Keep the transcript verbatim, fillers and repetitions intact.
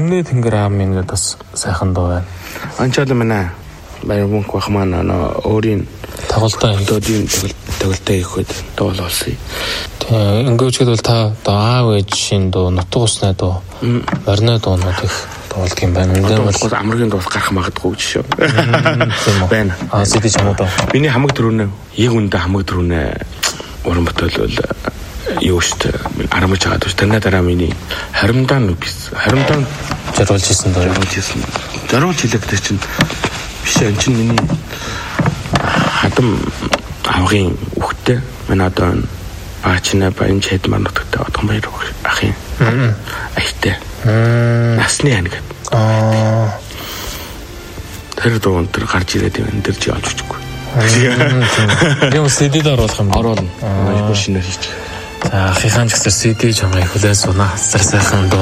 Өмнө тэнгэр аав минь гэдэг бас сайхан дуу байна. Анчаад мэнэ баярмун квахман ана өөрийн Тоглолтоо тоглолтын тоглолтоо хийхэд дуулуулсан. Тэгээ ингэвчгээд бол та одоо аав ээжийн дуу, нутаг усны дуу, орны дуунууд их дуулдаг юм байна. Дуулах амргийн дуус гарах магадгүй жишээ. Байна. Аа сэдэж юм уу даа. Миний хамаг төрөнөө, яг үндэ хамаг төрөнөө уран бүтээл бол юу штэ арамж байгаа гэж танаа дараа миний харимдаа нүгс харимдаа жаруулж хийсэн доо жаруулж хийсэн жаруулж хийлэгдэж чинь биш энэ чинь миний хадам авгийн үхтэй манай одоо баачна баян чэд манутагтай одхон баяр ах юм ахтай насны ань гэдэг аа тэр дуун тэр гарч ирээд юм тэр чи олж өгөхгүй юм сэдэд оруулах юм оруулна шинээр хийчих. За ахыхаан ч гэсэн сэдэж хамгаалах хүлэн сунаа хацар сайхан